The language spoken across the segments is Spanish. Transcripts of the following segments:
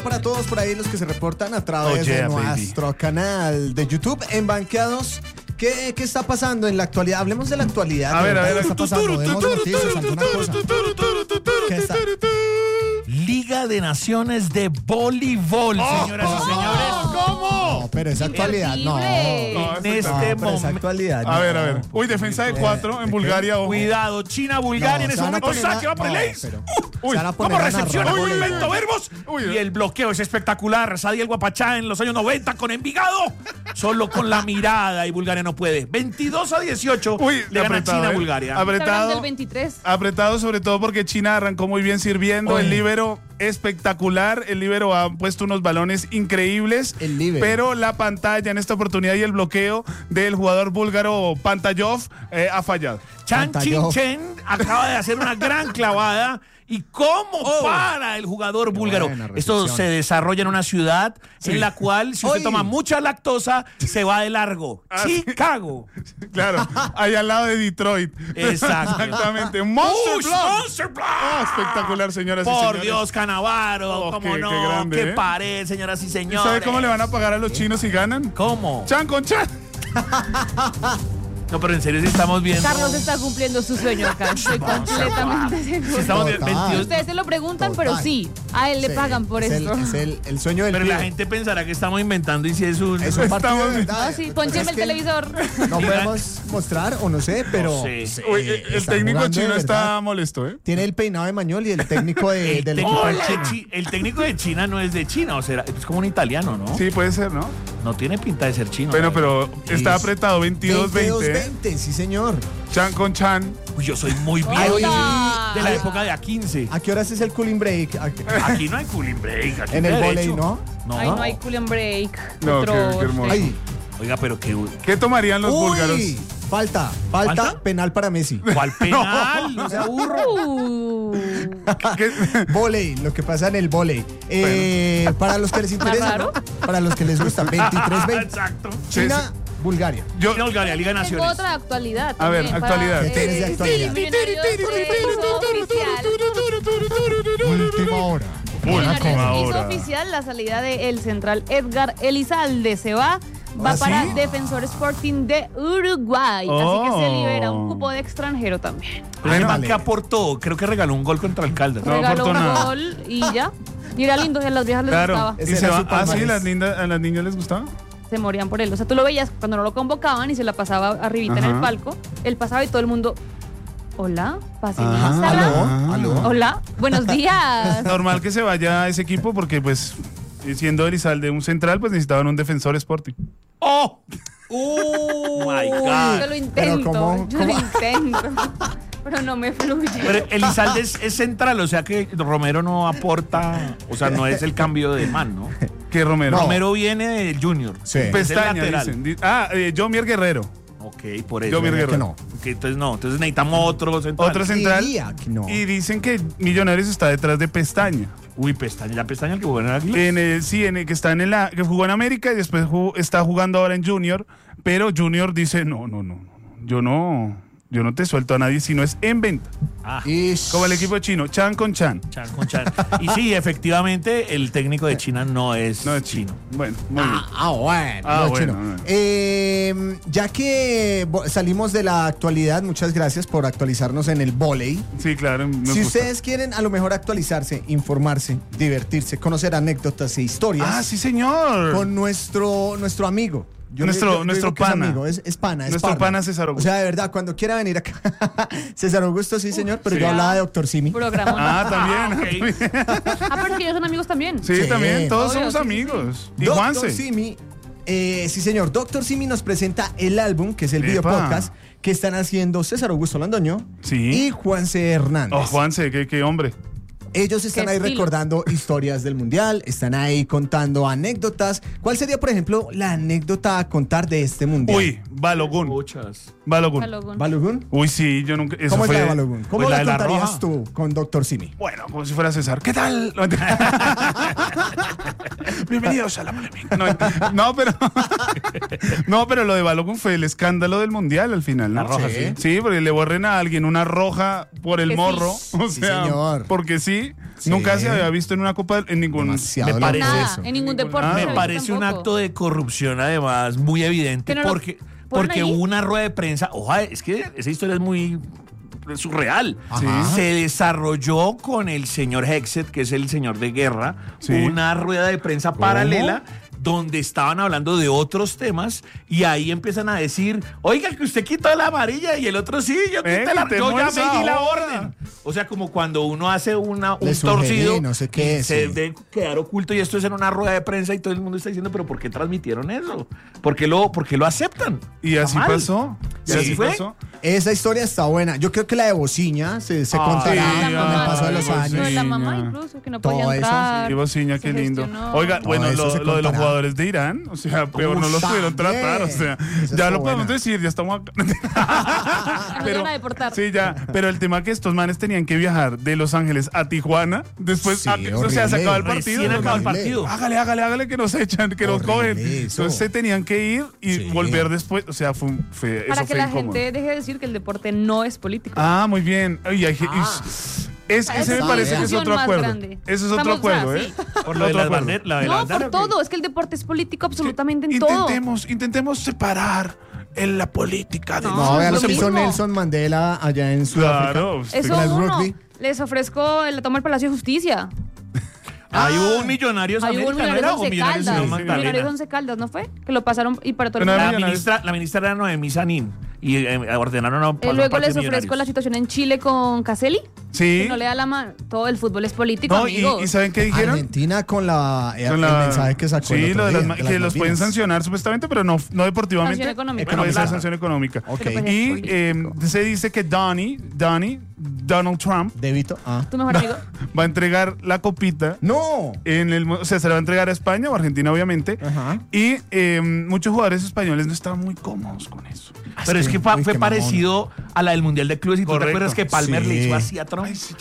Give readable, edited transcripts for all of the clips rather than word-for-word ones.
para todos por ahí los que se reportan a través de nuestro canal de YouTube en Banqueados. ¿Qué está pasando en la actualidad? Hablemos de la actualidad. A ver. ¿Qué está pasando? Demos noticias, alguna cosa. ¿Qué está? Liga de Naciones de Voleibol, señoras y señores. ¿Cómo? No, pero esa actualidad, no. En este momento. Actualidad. A ver. Uy, defensa de 4 en Bulgaria. Ojo. Cuidado, China, Bulgaria en ese momento saque, va por el ace. Vamos, recepciona con invento verbos. Y el bloqueo es espectacular. Sadiel Guapachá en los años 90 con Envigado. Solo con la mirada y Bulgaria no puede. 22-18 le gana China a Bulgaria. Apretado. Del 23. Apretado sobre todo porque China arrancó muy bien sirviendo. Oye. El líbero espectacular. El líbero ha puesto unos balones increíbles. El líbero. Pero la pantalla en esta oportunidad y el bloqueo del jugador búlgaro Pantayov ha fallado. Chan Pantayov. Chin Chen acaba de hacer una gran clavada. ¿Y cómo para el jugador búlgaro? buena Esto recepción. se desarrolla en una ciudad en la cual, si usted Oye. toma mucha lactosa, se va de largo. sí. Chicago. Claro, ahí al lado de Detroit. Exacto. Exactamente. Monster Ush, Block. Monster Block. Espectacular, señoras y Por señores. Dios, Canavaro, Oh, cómo qué no, grande, qué ¿eh? pared, señoras y ¿Y señores. sabe cómo le van a pagar a los chinos si ganan? ¿Cómo? Chan con chan. No, pero en serio, si estamos viendo. Carlos está cumpliendo su sueño acá. Estoy completamente Si seguro. estamos viendo Total. 22. Ustedes se lo preguntan, Total. pero sí, a él le Sí, pagan por es esto. el sueño del Pero la pibe. gente pensará que estamos inventando y si es un. Es un partido Estamos- de verdad. Ah, sí, Lo que póncheme pasa el es que televisor. No podemos mostrar, o no sé, pero No sé. sí, Uy, el está técnico jugando de chino está verdad. molesto, ¿eh? Tiene el peinado de Mañol y el técnico del equipo de China. El técnico de China no es de China, o sea, es como un italiano, ¿no? Sí, puede ser, ¿no? No tiene pinta de ser chino. Bueno, ¿no? pero está Es apretado 22-20. 22-20, sí señor. Chan con chan. Uy, yo soy muy Ay, viejo, oye. yo soy de la época de A15. ¿A qué horas es el cooling break? Aquí no hay cooling break. Aquí En el derecho. volei, ¿no? No. Ay, no hay cool and break. No, qué hermoso. Ay, Oiga, pero qué. ¿Qué tomarían los búlgaros? uy, falta ¿Falta? penal para Messi. ¿Cuál penal? No sea burro. ¿Qué? Voley, lo que pasa en el voley. Para los que les interesa, raro? ¿no? Para los que les gusta, 23-20. Exacto. China, Bulgaria. Yo, China, Bulgaria, Liga de Tengo Naciones. otra actualidad. A ver, también, actualidad. ¿Qué tienes de actualidad? Millonarios Última hora. Millonarios hizo oficial la salida del central Edgar Elizalde. Se va ¿Ah, para sí? Defensor Sporting de Uruguay. Oh. Así que se libera un cupo de extranjero también. Bueno, vale. que aportó, creo que regaló un gol contra el Caldas. No Regaló aportó un nada. gol y ya. Y era lindo, a las viejas les claro. gustaba. Ese Y se era va. su Ah, sí, palmarés. a las niñas les gustaba. Se morían por él. O sea, tú lo veías cuando no lo convocaban y se la pasaba arribita en Ajá. el palco. Él pasaba y todo el mundo, hola, pase mi Ah, Instagram. ¿Aló? Hola, buenos días. Normal que se vaya a ese equipo porque, pues, siendo Elizalde un central, pues necesitaban un defensor Sporting. ¡Oh! My God. Yo lo intento, ¿cómo? yo lo intento. Pero no me fluye. Pero Elizalde es central, o sea que Romero no aporta, o sea, no es el cambio de man, ¿no? ¿Qué Romero? No. Romero viene del Junior. Sí. Es el Pestaña, lateral. dicen. Jomier Guerrero. Ok, por eso. Jomier que Guerrero. no. Ok, entonces no, entonces necesitamos otro central. Otro central. Diría que no. Y dicen que Millonarios está detrás de Pestaña. Uy, Pestaña, la Pestaña el que jugó en el Águila. Que está que jugó en América y después está jugando ahora en Junior, pero Junior dice, no, yo no te suelto a nadie si no es en venta. Ah, Ish. Como el equipo chino, Chan con Chan. Chan con Chan. Y sí, efectivamente, el técnico de China no es No es chino. Bueno, muy bien. Bueno. Ah, no, bueno, chino. bueno. Ya que salimos de la actualidad, muchas gracias por actualizarnos en el volei. Sí, claro. nos Si gusta. ustedes quieren a lo mejor actualizarse, informarse, divertirse, conocer anécdotas e historias Ah, sí, señor. con nuestro amigo. Nuestro digo que pana. Es amigo, es pana, es Nuestro parra. pana César O Augusto. sea, de verdad, cuando quiera venir acá. César Augusto, sí, señor, pero Sí. yo hablaba de Doctor Simi. Programa. Ah, también. ok. Pero es que ellos son amigos también. Sí, Sí. también. Todos Obvio, somos sí, amigos. Y Doctor Juanse. Simi, sí, señor. Doctor Simi nos presenta el álbum, que es el Epa. video podcast que están haciendo César Augusto Londoño Sí. y Juanse Hernández. Oh, Juanse, qué hombre. Ellos están Qué ahí estilo. recordando historias del mundial, están ahí contando anécdotas. ¿Cuál sería, por ejemplo, la anécdota a contar de este mundial? Uy, Balogun. Muchas. Balogun. Balogun. ¿Balogun? Uy, sí, yo nunca. Eso ¿Cómo es fue. la de Balogun? ¿Cómo Pues la la de la contarías roja. tú con Doctor Simi? Bueno, como si fuera César. ¿Qué tal? Bienvenidos a la polémica. No, pero lo de Balogun fue el escándalo del mundial al final, ¿no? La roja, sí. Sí, porque le borren a alguien una roja por el Que sí. morro. O Sí, sea, señor. porque sí. Nunca se había visto en una copa, en ningún... Me parece eso. En ningún deporte. Me parece un acto de corrupción, además, muy evidente, porque hubo una rueda de prensa. Ojalá, es que esa historia es muy surreal. Se desarrolló con el señor Hexet, que es el señor de guerra, una rueda de prensa paralela donde estaban hablando de otros temas y ahí empiezan a decir, oiga, que usted quitó la amarilla y el otro sí, yo ya me di la orden. O sea, como cuando uno hace un torcido, no sé qué, se debe quedar oculto y esto es en una rueda de prensa y todo el mundo está diciendo, pero ¿por qué transmitieron eso? ¿Por qué lo aceptan? Y así pasó. ¿Y así fue? Esa historia está buena. Yo creo que la de Bociña se contará con el paso de los años. De la mamá incluso, que no podía entrar. Y Bociña, qué lindo. Oiga, bueno, lo de los jugadores de Irán, o sea, peor no los pudieron tratar, o sea, ya lo podemos decir, ya estamos acá. Pero, van a deportar. Sí, ya, pero el tema que estos manes tenían que viajar de Los Ángeles a Tijuana, después, o sea, se acaba el partido. Recién acaba el partido. Hágale, que nos echan, que nos cogen. Entonces se tenían que ir y volver después, o sea, para que la gente deje de decir que el deporte no es político. Muy bien. Ese me parece que es otro acuerdo. Ese es otro acuerdo, ¿eh? Por lo de la bandera. No, por todo. Es que el deporte es político absolutamente en todo. Intentemos separar en la política. No, vean lo que hizo Nelson Mandela allá en Sudáfrica. Claro. Eso les ofrezco la toma del Palacio de Justicia. Ahí hubo un Millonario Millonarios 11 Caldas, ¿no fue? Que lo pasaron y para todo el mundo. La ministra era Noemí Sanín y ordenaron a pasar luego les ofrezco la situación en Chile con Caselli. Sí. Que no le da la mano. Todo el fútbol es político, amigos. ¿Y saben qué dijeron? Argentina con el mensaje que sacó. Sí, que los pueden sancionar supuestamente, pero no deportivamente. Sanción económica. Puede ser sanción económica. Okay. Y se dice que Donald Trump, tu mejor amigo, va a entregar la copita. No. O sea, se la va a entregar a España o a Argentina, obviamente. Y muchos jugadores españoles no estaban muy cómodos con eso. Pero es que fue parecido a la del Mundial de Clubes. Y tú te acuerdas que Palmer le hizo así a Trump. Ay, sí,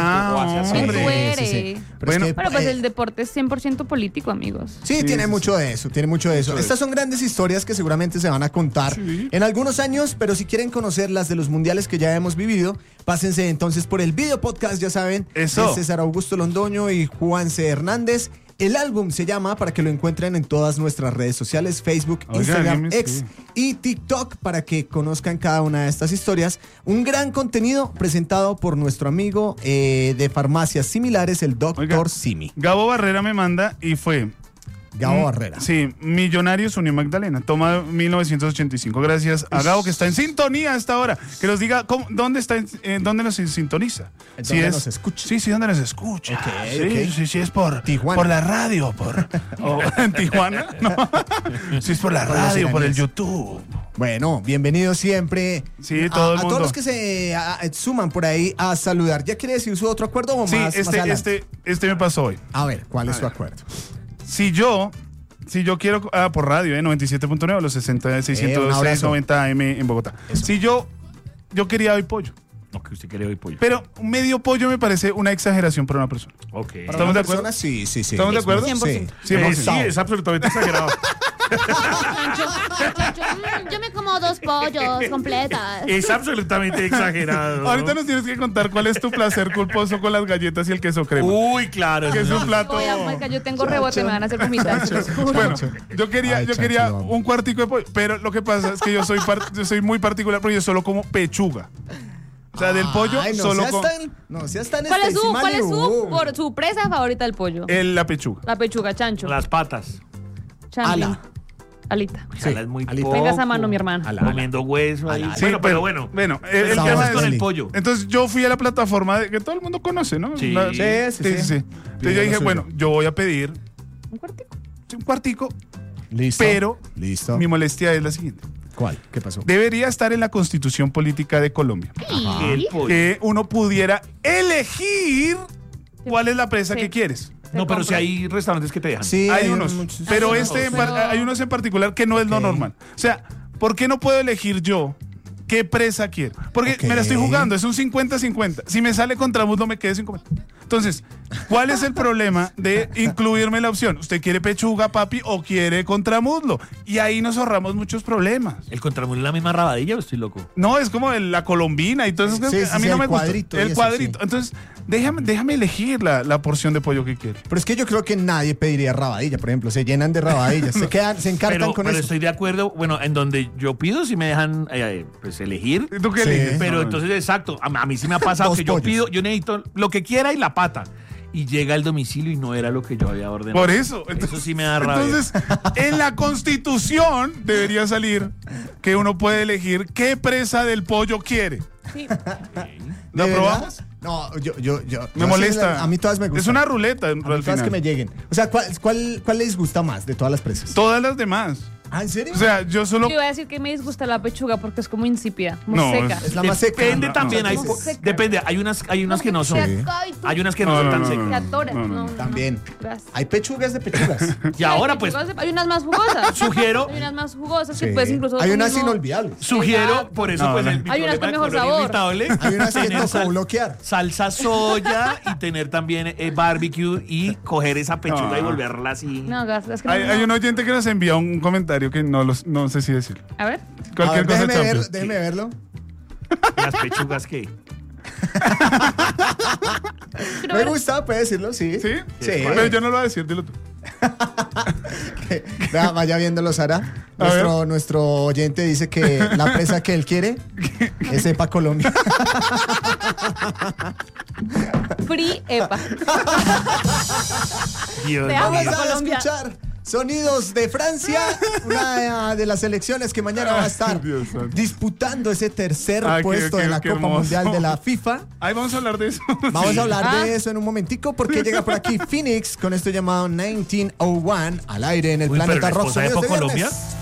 hombre. Pero pues el deporte es 100% político, amigos. Sí, tiene mucho de eso. Estas son grandes historias que seguramente se van a contar en algunos años, pero si quieren conocer las de los mundiales que ya hemos vivido, pásense entonces por el video podcast, ya saben, de César Augusto Londoño y Juanse Hernández. El álbum se llama, para que lo encuentren en todas nuestras redes sociales, Facebook, Instagram, X y TikTok, para que conozcan cada una de estas historias. Un gran contenido presentado por nuestro amigo de farmacias similares, el Dr. Simi. Gabo Barrera me manda y fue... Gabo Barrera. Sí, Millonarios Unión Magdalena. Toma 1985. Gracias a Gabo, que está en sintonía a esta hora. Que nos diga dónde nos sintoniza. ¿Dónde nos escucha? Sí, ¿dónde nos escucha? Sí, es por Tijuana. Por la radio. ¿En Tijuana? No. Sí, es por la radio, por el YouTube. Bueno, bienvenidos siempre. Sí, todo el mundo. A todos los que se suman por ahí a saludar. ¿Ya quiere decir su otro acuerdo o más? Sí, este me pasó hoy. A ver, ¿cuál es su acuerdo? Si yo quiero, por radio, 97.9, los 690 AM en Bogotá. Eso. Si yo quería hoy pollo. No, que usted quería hoy pollo. Pero medio pollo me parece una exageración para una persona. Ok. ¿Estamos de acuerdo? Sí. ¿Estamos de acuerdo? 100%. Sí, es absolutamente exagerado. Yo me como 2 pollos completas. Es absolutamente exagerado. Ahorita nos tienes que contar cuál es tu placer culposo con las galletas y el queso crema. Uy, claro. Que es un plato. Yo tengo rebote, me van a hacer vomitar. Bueno, yo quería un cuartico de pollo, pero lo que pasa es que yo soy muy particular porque yo solo como pechuga. O sea, del pollo solo con... ¿Cuál es su presa favorita del pollo? La pechuga. La pechuga, chancho. Las patas. Alita. Sí. Es muy poco. Venga esa mano, mi hermano. Comiendo hueso ahí. Sí, pero bueno. El tema es con el pollo. Entonces yo fui a la plataforma que todo el mundo conoce, ¿no? Sí. Sí. Entonces yo dije, bueno, yo voy a pedir un cuartico. Listo. Pero Listo. mi molestia es la siguiente. ¿Cuál? ¿Qué pasó? Debería estar en la Constitución Política de Colombia. Que uno pudiera elegir cuál es la presa que quieres. No, pero si hay restaurantes que te dejan. Sí, hay unos. Pero hay unos en particular que no es lo normal. O sea, ¿por qué no puedo elegir yo qué presa quiero? Porque me la estoy jugando, es un 50-50. Si me sale contra Bus, no me quede 50. Entonces, ¿Cuál es el problema de incluirme la opción? ¿Usted quiere pechuga, papi, o quiere contramuslo? Y ahí nos ahorramos muchos problemas. ¿El contramuslo es la misma rabadilla o estoy loco? No, es como la colombina y todo eso. A mí no me gusta. El cuadrito. Sí. Entonces, déjame elegir la porción de pollo que quiere. Pero es que yo creo que nadie pediría rabadilla, por ejemplo. Se llenan de rabadillas, se encartan con pero eso. Estoy de acuerdo. Bueno, en donde yo pido, si me dejan pues elegir. ¿Tú qué eliges? Pero entonces, exacto. A mí sí me ha pasado que yo pido, yo necesito lo que quiera y la pata. Y llega al domicilio y no era lo que yo había ordenado. Por eso. Eso sí me da rabia. Entonces, en la Constitución debería salir que uno puede elegir qué presa del pollo quiere. Sí. ¿Lo aprobamos? No, Me molesta. A mí todas me gustan. Es una ruleta. A mí todas que me lleguen. O sea, ¿cuál les gusta más de todas las presas? Todas las demás. ¿Ah, en serio? O sea, yo solo... Yo iba a decir que me disgusta la pechuga porque es como insípida, como No, seca. Es la más seca. Depende también. No, Depende. Hay unas que no son. Hay unas que no son tan secas. Se atoran. No. También. Gracias. Hay pechugas de pechugas. Y ahora, pues, Hay unas más jugosas. Sugiero- Hay unas más jugosas que Sí. puedes incluso. Hay tú unas mismo- inolvidables. sugiero, Exacto. por eso, No, pues, no. el Hay unas problema con mejor color sabor. inevitable, Hay unas que tener tocó bloquear. salsa soya y tener también barbecue y coger esa pechuga y volverla así. No, gas, es que no. Hay un oyente que nos envía un comentario que no sé si decir. A ver. Cualquier A ver, cosa champion. déjeme verlo. Las pechugas que. Me gusta, puede decirlo, sí. ¿Sí? Sí. Pero yo no lo voy a decir, dilo tú. Vea, vaya viéndolo, Sara. Nuestro oyente dice que la presa que él quiere es EPA Colombia. Free EPA. Dios Te mío. amo. Vamos a Colombia. escuchar sonidos de Francia, una de las selecciones que mañana va a estar Dios santo. disputando ese tercer Ah, puesto de la qué Copa hermoso. Mundial de la FIFA. Ahí vamos a hablar de eso. Vamos Sí. a hablar de eso en un momentico porque llega por aquí Phoenix con esto llamado 1901 al aire en el Uy, pero Planeta la Rock. esposa de Sonidos de Colombia. viernes.